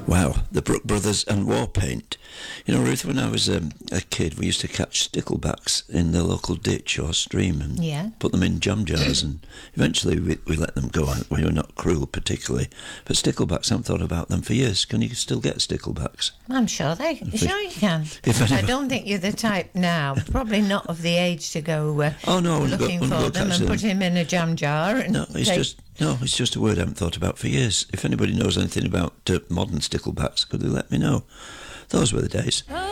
Wow, the Brook Brothers and War Paint. You know, Ruth, when I was a kid, we used to catch sticklebacks in the local ditch or stream and put them in jam jars, and eventually we let them go out. We were not cruel particularly, but sticklebacks, I haven't thought about them for years. Can you still get sticklebacks? I'm sure you can. I don't think you're the type now, probably not of the age to go looking for them and put him in a jam jar. And it's just a word I haven't thought about for years. If anybody knows anything about modern sticklebacks, could they let me know? Those were the days.